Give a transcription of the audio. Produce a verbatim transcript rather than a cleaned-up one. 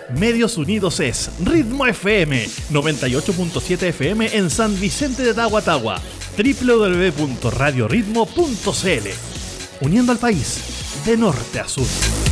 Medios Unidos es Ritmo F M, noventa y ocho punto siete F M en San Vicente de Tagua-Tagua, doble u doble u doble u punto radio ritmo punto c l, uniendo al país de norte a sur.